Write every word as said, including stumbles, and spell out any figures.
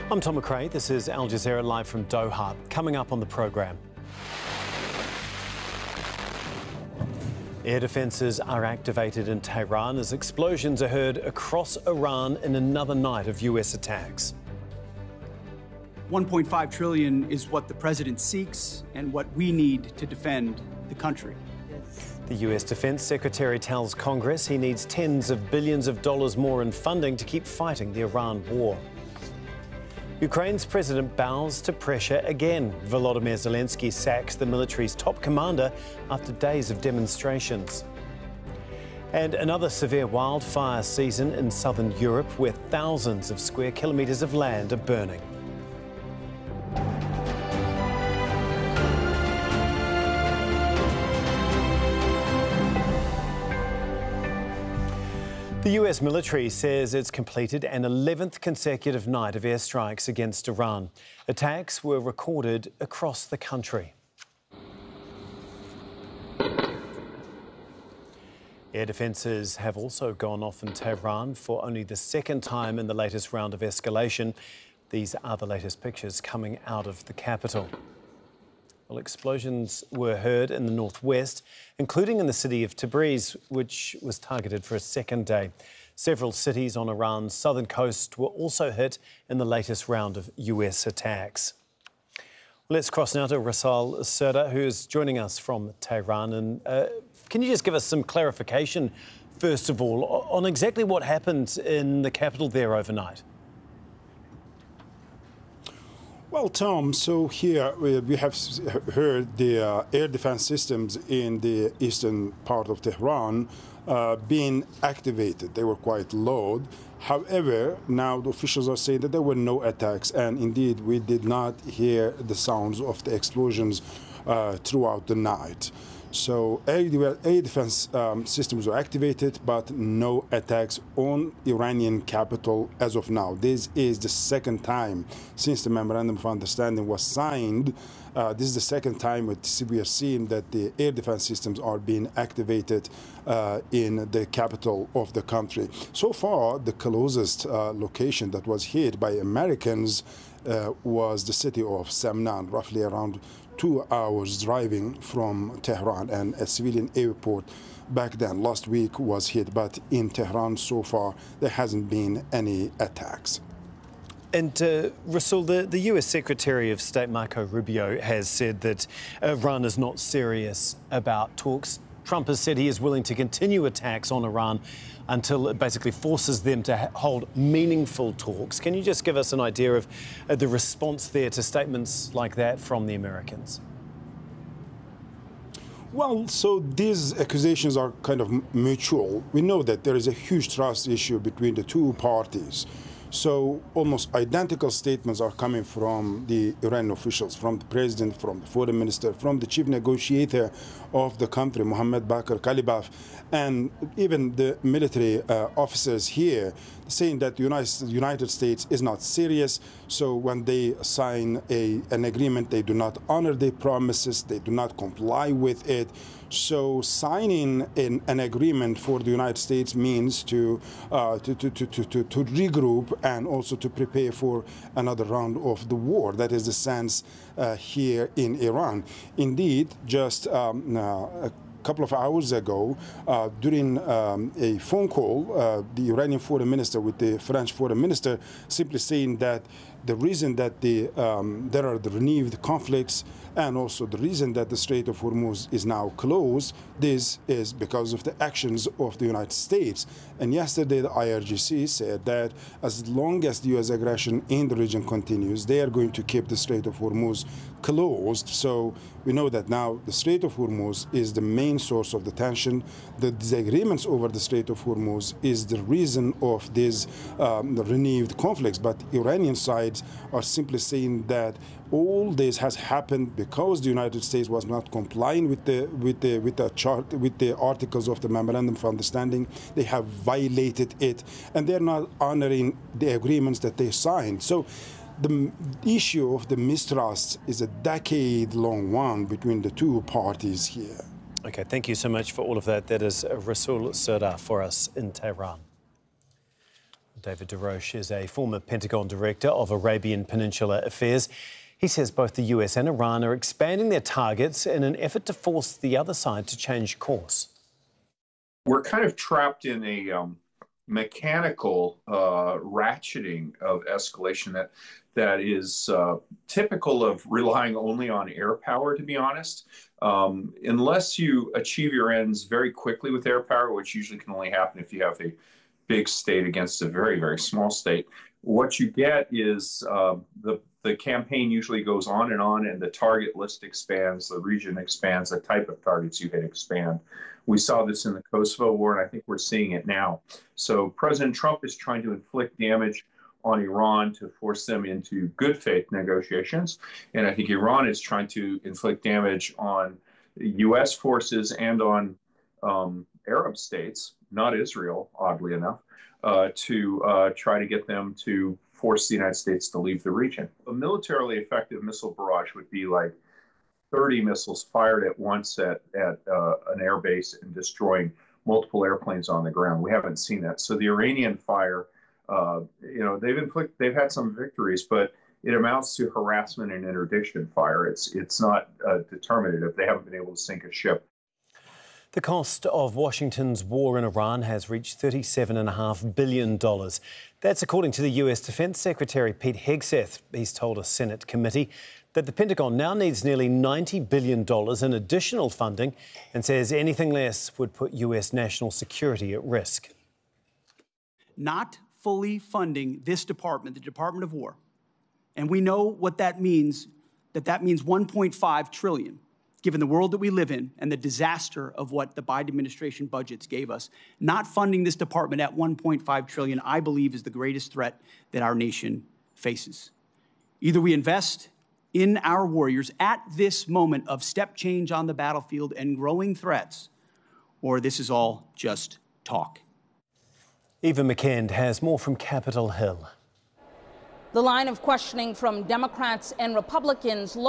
I'm Tom McRae. This is Al Jazeera live from Doha. Coming up on the programme. Air defences are activated in Tehran as explosions are heard across Iran in another night of U S attacks. one point five trillion dollars is what the president seeks and what we need to defend the country. The U S Defence Secretary tells Congress he needs tens of billions of dollars more in funding to keep fighting the Iran war. Ukraine's president bows to pressure again. Volodymyr Zelensky sacks the military's top commander after days of demonstrations. And another severe wildfire season in southern Europe where thousands of square kilometres of land are burning. The U S military says it's completed an eleventh consecutive night of airstrikes against Iran. Attacks were recorded across the country. Air defences have also gone off in Tehran for only the second time in the latest round of escalation. These are the latest pictures coming out of the capital. Well, explosions were heard in the northwest, including in the city of Tabriz, which was targeted for a second day. Several cities on Iran's southern coast were also hit in the latest round of U S attacks. Let's cross now to Rasul Serdar, who is joining us from Tehran. And uh, can you just give us some clarification, first of all, on exactly what happened in the capital there overnight? Well, Tom, so here we have heard the uh, air defense systems in the eastern part of Tehran uh, being activated. They were quite low. However, now the officials are saying that there were no attacks, and indeed we did not hear the sounds of the explosions uh, throughout the night. So air, air defense um, systems were activated, but no attacks on Iranian capital as of now. This is the second time since the Memorandum of Understanding was signed. Uh, this is the second time we are seeing that the air defense systems are being activated uh, in the capital of the country. So far, the closest uh, location that was hit by Americans uh, was the city of Semnan, roughly around two hours driving from Tehran, and a civilian airport back then last week was hit. But in Tehran so far, there hasn't been any attacks. And uh, Rasul, the, the U S Secretary of State Marco Rubio has said that Iran is not serious about talks. Trump has said he is willing to continue attacks on Iran until it basically forces them to ha- hold meaningful talks. Can you just give us an idea of uh, the response there to statements like that from the Americans? Well, so these accusations are kind of mutual. We know that there is a huge trust issue between the two parties. So almost identical statements are coming from the Iranian officials, from the president, from the foreign minister, from the chief negotiator of the country, Mohammad Bakr Kalibaf, and even the military uh, officers here, saying that the United, United States is not serious. So when they sign a, an agreement, they do not honor their promises, they do not comply with it. So signing an, an agreement for the United States means to, uh, to, to, to, to, to regroup and also to prepare for another round of the war. That is the sense uh, here in Iran. Indeed, just um, uh, a couple of hours ago, uh, during um, a phone call, uh, the Iranian foreign minister with the French foreign minister simply saying that the reason that the, um, there are the renewed conflicts and also the reason that the Strait of Hormuz is now closed, this is because of the actions of the United States. And yesterday, the I R G C said that as long as the U S aggression in the region continues, they are going to keep the Strait of Hormuz closed. So we know that now the Strait of Hormuz is the main source of the tension. The disagreements over the Strait of Hormuz is the reason of these um, the renewed conflicts. But Iranian sides are simply saying that all this has happened because the United States was not complying with the with the with the chart with the articles of the Memorandum of Understanding. They have violated it, and they're not honoring the agreements that they signed. So the issue of the mistrust is a decade-long one between the two parties here. Okay, thank you so much for all of that. That is Rasul Serdar for us in Tehran. David DeRoche is a former Pentagon director of Arabian Peninsula Affairs. He says both the U S and Iran are expanding their targets in an effort to force the other side to change course. We're kind of trapped in a um, mechanical uh, ratcheting of escalation that that is uh, typical of relying only on air power, to be honest. Um, unless you achieve your ends very quickly with air power, which usually can only happen if you have a big state against a very, very small state, what you get is uh, the, the campaign usually goes on and on, and the target list expands, the region expands, the type of targets you hit expand. We saw this in the Kosovo War, and I think we're seeing it now. So President Trump is trying to inflict damage on Iran to force them into good faith negotiations. And I think Iran is trying to inflict damage on U S forces and on um, Arab states, not Israel, oddly enough, uh, to uh, try to get them to force the United States to leave the region. A militarily effective missile barrage would be like thirty missiles fired at once at, at uh, an air base and destroying multiple airplanes on the ground. We haven't seen that. So the Iranian fire, uh, you know, they've inflicted, they've had some victories, but it amounts to harassment and interdiction fire. It's, it's not uh, determinative. They haven't been able to sink a ship. The cost of Washington's war in Iran has reached thirty-seven point five billion dollars. That's according to the U S Defense Secretary Pete Hegseth. He's told a Senate committee that the Pentagon now needs nearly ninety billion dollars in additional funding and says anything less would put U S national security at risk. Not fully funding this department, the Department of War, and we know what that means, that that means one point five trillion dollars. Given the world that we live in and the disaster of what the Biden administration budgets gave us, not funding this department at one point five trillion dollars, I believe, is the greatest threat that our nation faces. Either we invest in our warriors at this moment of step change on the battlefield and growing threats, or this is all just talk. Eva McKend has more from Capitol Hill. The line of questioning from Democrats and Republicans